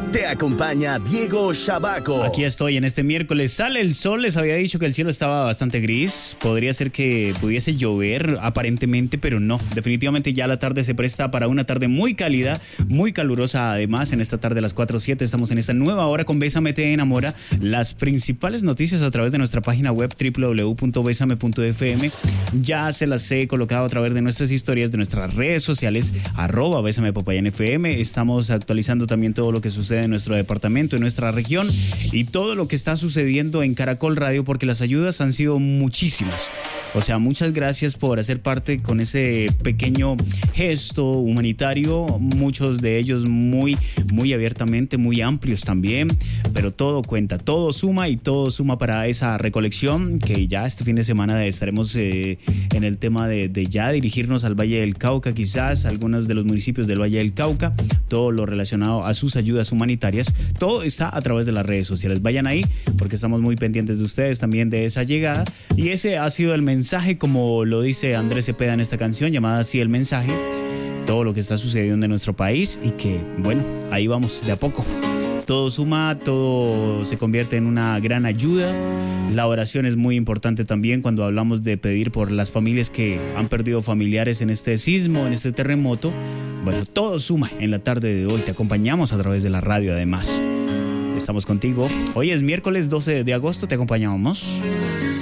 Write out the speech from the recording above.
Te acompaña Diego Shabaco. Aquí estoy en este miércoles. Sale el sol. Les había dicho que el cielo estaba bastante gris. Podría ser que pudiese llover aparentemente, pero no. Definitivamente ya la tarde se presta para una tarde muy cálida, muy calurosa. Además, en esta tarde a las 4:07 estamos en esta nueva hora con Bésame Te Enamora. Las principales noticias a través de nuestra página web www.besame.fm. Ya se las he colocado a través de nuestras historias, de nuestras redes sociales, @BésamePopayanFM. Estamos actualizando también todo lo que sucede en nuestro departamento, en nuestra región y todo lo que está sucediendo en Caracol Radio, porque las ayudas han sido muchísimas. O sea, muchas gracias por hacer parte con ese pequeño gesto humanitario, muchos de ellos muy abiertamente, muy amplios también, pero todo cuenta, todo suma y todo suma para esa recolección que ya este fin de semana estaremos en el tema de ya dirigirnos al Valle del Cauca, quizás algunos de los municipios del Valle del Cauca, todo lo relacionado a sus ayudas humanitarias, todo está a través de las redes sociales. Vayan ahí porque estamos muy pendientes de ustedes también de esa llegada, y ese ha sido el mensaje, como lo dice Andrés Cepeda en esta canción llamada así El Mensaje, todo lo que está sucediendo en nuestro país y que, bueno, ahí vamos de a poco. Todo suma, todo se convierte en una gran ayuda. La oración es muy importante también cuando hablamos de pedir por las familias que han perdido familiares en este sismo, en este terremoto. Bueno, todo suma en la tarde de hoy. Te acompañamos a través de la radio además. Estamos contigo. Hoy es miércoles 12 de agosto, te acompañamos.